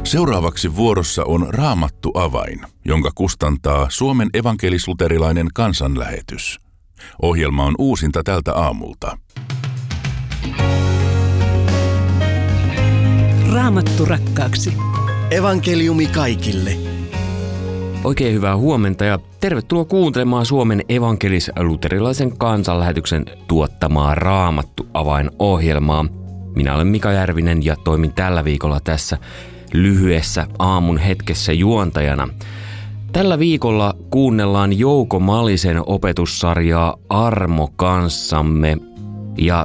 Seuraavaksi vuorossa on Raamattu avain, jonka kustantaa Suomen evankelis-luterilainen kansanlähetys. Ohjelma on uusinta tältä aamulta. Raamattu rakkaaksi. Evankeliumi kaikille. Oikein hyvää huomenta ja tervetuloa kuuntelemaan Suomen evankelis-luterilaisen kansanlähetyksen tuottamaa Raamattu avain-ohjelmaa. Minä olen Mika Järvinen ja toimin tällä viikolla tässä lyhyessä aamun hetkessä juontajana. Tällä viikolla kuunnellaan Jouko Malisen opetussarjaa Armo kanssamme. Ja